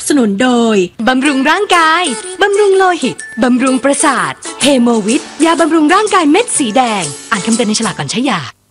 สนุนโดยบำรุงร่างกายบำรุงโลหิตบำรุงประสาทเฮโมวิทยาบำรุงร่างกายเม็ดสีแดงอ่านคำเตือนในฉลากก่อนใช้ยา